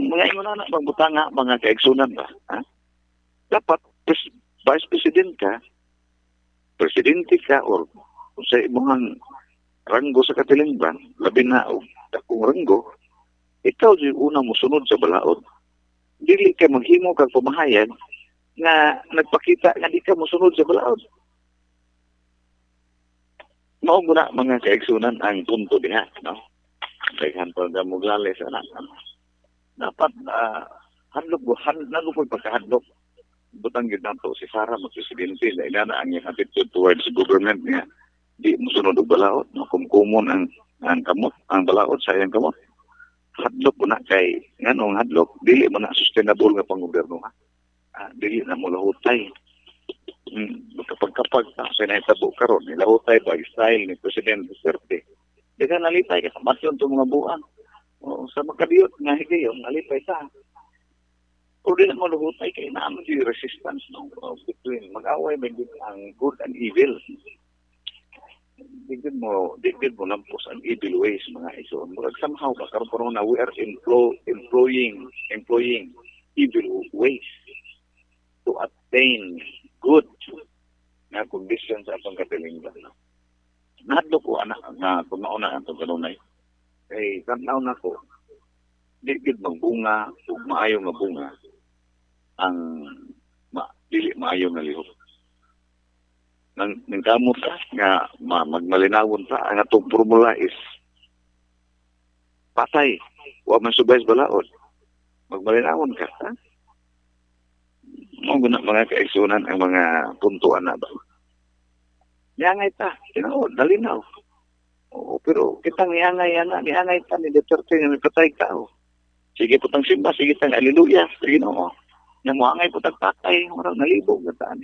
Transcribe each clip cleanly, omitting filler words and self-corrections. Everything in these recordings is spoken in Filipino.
mga ingon na magbutanga, mga kaigsunan ba? Ha? Dapat, Vice President ka, Presidente ka, or sa imong ranggo sa katilingban, labi na o akong ranggo, ikaw yung unang musunod sa balaod. Dili ka maghimo kang pamahayag na nagpakita nga di ka musunod sa balaod. Mao muna mga kaigsunan ang punto diha, no? Daghan pa nga muglales ana. Dapat handog po pagkahadlok. Butang gid nato si Sara magpresidente na ina ang iyang attitude towards government niya. Di musunod og balaod, no? Kumkumon ang kamot, ang balaod sa iyang kamot. Hadlok po na kay nganong hadlok, dili mo na sustainable nga panggobyerno ha. Dili na mo lahutay. Kapag sa naitabo karon, nilahutay ba style ni Presidente Duterte. Dagan nalipay ka kamasyon itong mga buwan. O, sa makabiyot nga higayon, nalipay sa. O di na mo lahutay kay naman yung resistance no? Between mag-away may ang good and evil. Digid mo lampos ang evil ways mga iso. Somehow karon na we are employing evil ways to attain good na conditions sa atong katilingban. Nahadlo ko anak nga kung nauna ang itong kanunay. Kay kanaw na ko, di gid magbunga o maayo nga bunga ang dili maayo nga lihok. Nang kamot ka nga magmalinawon ta ang atong formula is patay wa man subay balaod magmalinawon ka ha? Mo guna mga kaigsunan ang mga puntuan na ba niangay ta tinuod dalinaw pero kitang niangay ta ni Duterte nga patay ka sige putang simba sige tang haleluya sige no nga moangay putang patay murag nalibog na ta ni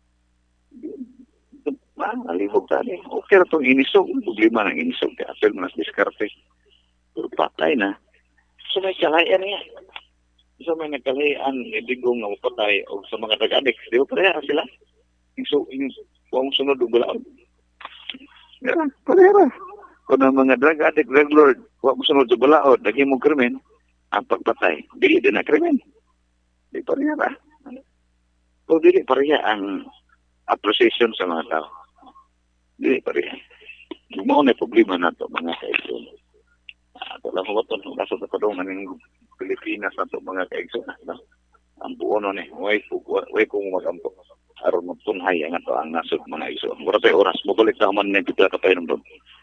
nalibog tani. Okay itong inisog. Problema ng inisog. Kaya apel mo nas diskarte. Pero patay na. So may kalayan niya. So may nagkalayan idigong nga patay o sa mga drug addicts. Di ba pareha sila? Huwag sunod o balaod. Pareha. Kung ang mga drug addict, drug lord, huwag sunod sa balaod, naging mo krimen, ang pagpatay. Dili din na krimen. Di pareha ba? O dili pareha ang appreciation sa mga tao. Dili pa rin. Mao na problema nato mga kaigsoon. Ato lang mo ton kaso sa kadungan ng Pilipinas nato mga kaigsoon. No? Ang buono ni way kung magampo aron magtunhay ang ato ang nasod mga kaigsoon. Mura tay oras mo balik ta man ni kita ka painom doon.